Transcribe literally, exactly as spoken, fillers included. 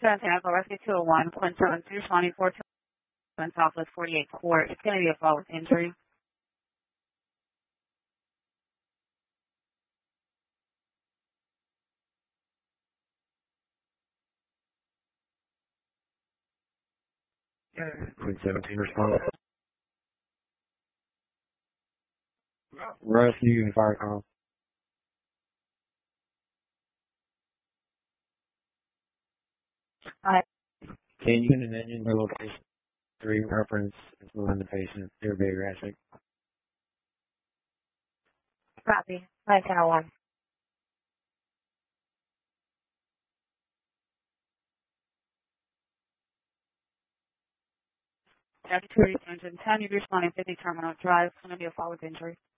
San Diego Rescue two oh one, Quinn seven two, responding four two in Southwest forty-eight Court. It's going to be a fall with injury. Queen seventeen response. Rescue and fire call. Hi. Can you send an engine to location three reference is moving the patient? They're very erratic. Copy. Five ten oh one. Deputy Engine ten, you're responding fifty Terminal Drive. It's going to be a fall with injury.